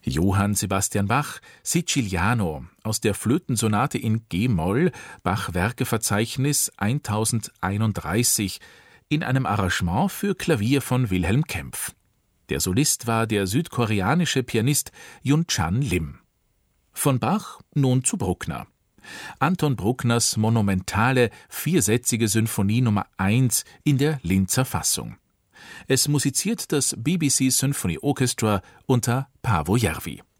Johann Sebastian Bach, Siciliano, aus der Flötensonate in G-Moll, Bach-Werkeverzeichnis 1031, in einem Arrangement für Klavier von Wilhelm Kempff. Der Solist war der südkoreanische Pianist Yun-Chan Lim. Von Bach nun zu Bruckner. Anton Bruckners monumentale, viersätzige Symphonie Nummer 1 in der Linzer Fassung. Es musiziert das BBC Symphony Orchestra unter Paavo Järvi.